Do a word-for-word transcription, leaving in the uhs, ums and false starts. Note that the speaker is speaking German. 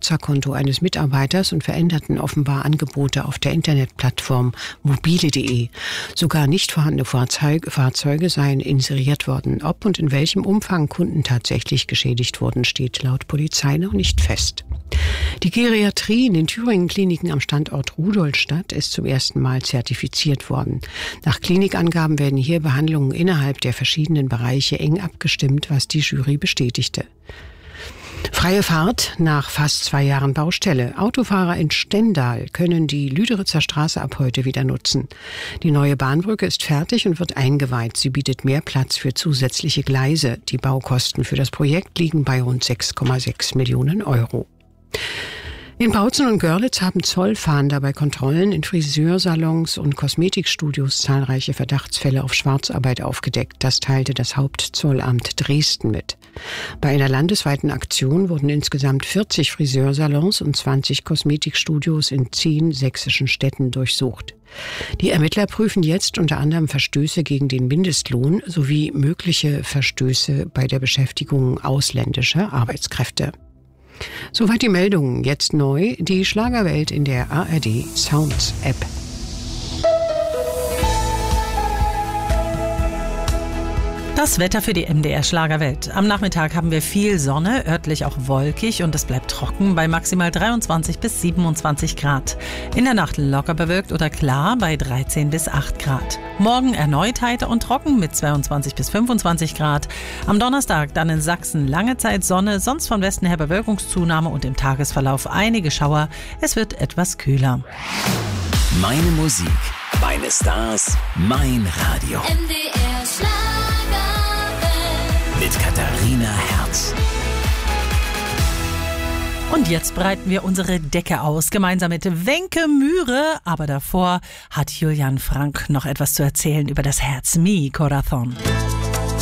Nutzerkonto eines Mitarbeiters und veränderten offenbar Angebote auf der Internetplattform mobile punkt de. Sogar nicht vorhandene Fahrzeuge, Fahrzeuge seien inseriert worden. Ob und in welchem Umfang Kunden tatsächlich geschädigt wurden, steht laut Polizei noch nicht fest. Die Geriatrie in den Thüringen-Kliniken am Standort Rudolstadt ist zum ersten Mal zertifiziert worden. Nach Klinikangaben werden hier Behandlungen innerhalb der verschiedenen Bereiche eng abgestimmt, was die Jury bestätigte. Freie Fahrt nach fast zwei Jahren Baustelle. Autofahrer in Stendal können die Lüderitzer Straße ab heute wieder nutzen. Die neue Bahnbrücke ist fertig und wird eingeweiht. Sie bietet mehr Platz für zusätzliche Gleise. Die Baukosten für das Projekt liegen bei rund sechs Komma sechs Millionen Euro. In Bautzen und Görlitz haben Zollfahnder bei Kontrollen in Friseursalons und Kosmetikstudios zahlreiche Verdachtsfälle auf Schwarzarbeit aufgedeckt. Das teilte das Hauptzollamt Dresden mit. Bei einer landesweiten Aktion wurden insgesamt vierzig Friseursalons und zwanzig Kosmetikstudios in zehn sächsischen Städten durchsucht. Die Ermittler prüfen jetzt unter anderem Verstöße gegen den Mindestlohn sowie mögliche Verstöße bei der Beschäftigung ausländischer Arbeitskräfte. Soweit die Meldungen. Jetzt neu die Schlagerwelt in der A R D Sounds App. Das Wetter für die M D R Schlagerwelt. Am Nachmittag haben wir viel Sonne, örtlich auch wolkig und es bleibt trocken bei maximal dreiundzwanzig bis siebenundzwanzig Grad. In der Nacht locker bewölkt oder klar bei dreizehn bis acht Grad. Morgen erneut heiter und trocken mit zweiundzwanzig bis fünfundzwanzig Grad. Am Donnerstag dann in Sachsen lange Zeit Sonne, sonst von Westen her Bewölkungszunahme und im Tagesverlauf einige Schauer. Es wird etwas kühler. Meine Musik, meine Stars, mein Radio. M D R Schlager. Mit Katharina Herz. Und jetzt breiten wir unsere Decke aus, gemeinsam mit Wenke Mühre. Aber davor hat Julian Frank noch etwas zu erzählen über das Herz Mi Corazón.